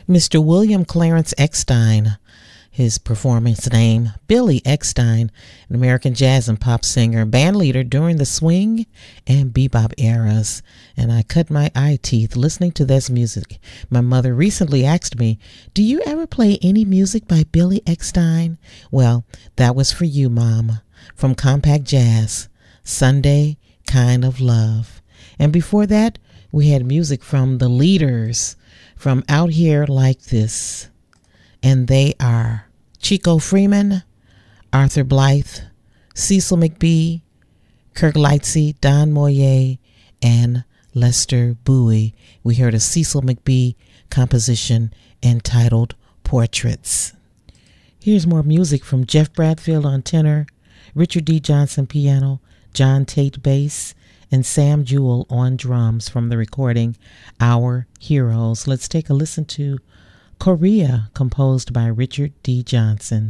Mr. William Clarence Eckstein, his performance name, Billy Eckstein, an American jazz and pop singer, band leader during the swing and bebop eras. And I cut my eye teeth listening to this music. My mother recently asked me, "Do you ever play any music by Billy Eckstein?" Well, that was for you, Mom. From Compact Jazz, Sunday Kind of Love. And before that, we had music from the Leaders, from Out Here Like This. And they are Chico Freeman, Arthur Blythe, Cecil McBee, Kirk Lightsey, Don Moye, and Lester Bowie. We heard a Cecil McBee composition entitled Portraits. Here's more music from Jeff Bradfield on tenor, Richard D. Johnson piano, John Tate bass, and Sam Jewell on drums from the recording Our Heroes. Let's take a listen to Korea, composed by Richard D. Johnson.